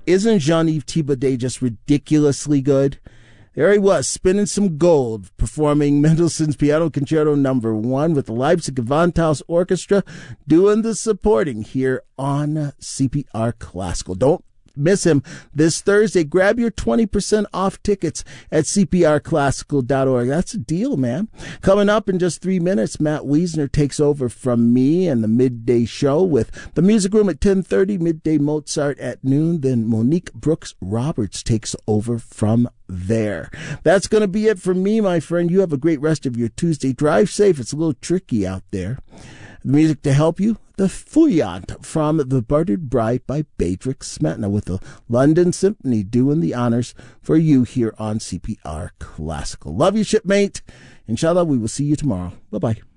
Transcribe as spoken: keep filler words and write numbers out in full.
Isn't Jean-Yves Thibaudet just ridiculously good? There he was, spinning some gold, performing Mendelssohn's Piano Concerto Number One with the Leipzig Gewandhaus Orchestra, doing the supporting here on C P R Classical. Don't miss him this Thursday. Grab your twenty percent off tickets at c p r classical dot org. That's a deal, man. Coming up in just three minutes, Matt Wiesner takes over from me and the midday show with the Music Room at ten thirty, Midday Mozart at noon. Then Monique Brooks Roberts takes over from there. That's going to be it for me, my friend. You have a great rest of your Tuesday. Drive safe. It's a little tricky out there. The music to help you, the Feuillant from The Bartered Bride by Bedřich Smetana, with the London Symphony doing the honors for you here on C P R Classical. Love you, shipmate. Inshallah, we will see you tomorrow. Bye-bye.